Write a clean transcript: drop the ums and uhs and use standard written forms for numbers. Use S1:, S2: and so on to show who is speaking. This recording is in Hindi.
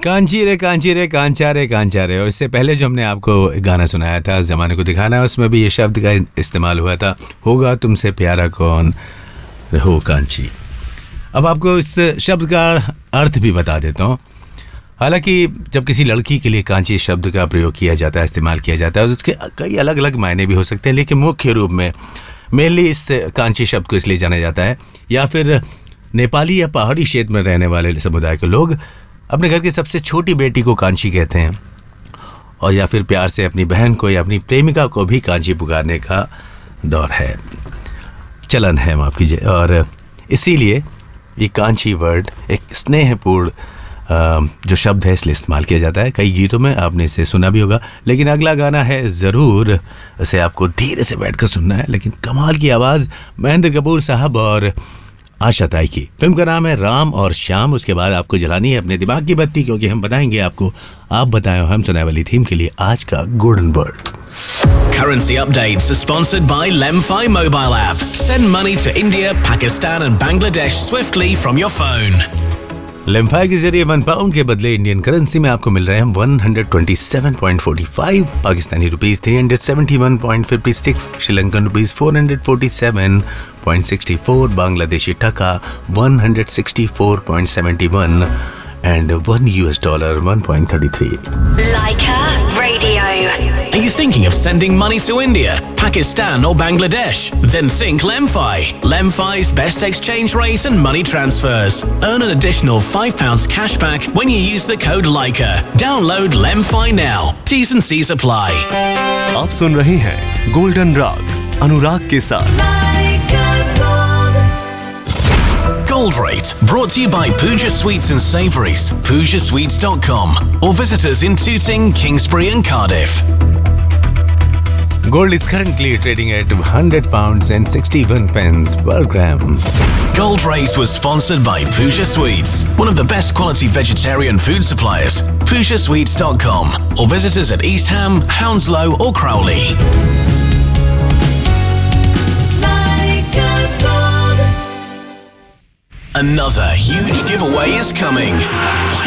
S1: कांची रे कांचा रे। और इससे पहले जो हमने आपको गाना सुनाया था ज़माने को दिखाना है, उसमें भी ये शब्द का इस्तेमाल हुआ था, होगा तुमसे प्यारा कौन हो कांची। अब आपको इस शब्द का अर्थ भी बता देता हूँ। हालांकि जब किसी लड़की के लिए कांची शब्द का प्रयोग किया जाता है, इस्तेमाल किया जाता है, और उसके कई अलग अलग मायने भी हो सकते हैं, लेकिन मुख्य रूप में मेनली इस कांची शब्द को इसलिए जाना जाता है, या फिर नेपाली या पहाड़ी क्षेत्र में रहने वाले समुदाय के लोग अपने घर की सबसे छोटी बेटी को कांची कहते हैं, और या फिर प्यार से अपनी बहन को या अपनी प्रेमिका को भी कांची पुकारने का दौर है, चलन है, माफ़ कीजिए। और इसीलिए ये कांची वर्ड एक स्नेहपूर्ण जो शब्द है इसलिए इस्तेमाल किया जाता है। कई गीतों में आपने इसे सुना भी होगा, लेकिन अगला गाना है ज़रूर इसे आपको धीरे से बैठकर सुनना है, लेकिन कमाल की आवाज़ महेंद्र कपूर साहब और आशा ताई की। फिल्म का नाम है राम और श्याम। उसके बाद आपको जलानी है अपने दिमाग की बत्ती, क्योंकि हम बताएंगे आपको, आप बताएं हम सुनाए वाली थीम के लिए आज का golden word.
S2: Currency updates are sponsored by Lemfi mobile app. Send money to India, Pakistan and Bangladesh swiftly from your phone.
S1: लेम्फाई के जरिए 1 पाउंड के बदले इंडियन करेंसी में आपको मिल रहे हैं 127.45, पाकिस्तानी रुपीस 371.56, श्रीलंकन रुपीस 447.64, बांग्लादेशी टका 164.71 and $1 1.33.
S3: Leica Radio.
S2: Are you thinking of sending money to India, Pakistan or Bangladesh? Then think Lemfi. Lemfi's best exchange rate and money transfers. Earn an additional £5 cashback when you use the code Leica. Download Lemfi now. T's and C's apply.
S4: आप सुन रहे हैं गोल्डन राग अनुराग के साथ।
S2: Gold Rate, brought to you by Pooja Sweets and Savouries, PoojaSweets.com, or visit us in Tooting, Kingsbury and Cardiff.
S1: Gold is currently trading at £100 and 61 pence per gram.
S2: Gold Rate was sponsored by Pooja Sweets, one of the best quality vegetarian food suppliers. PoojaSweets.com, or visit us at East Ham, Hounslow or Crowley. Another huge giveaway is coming.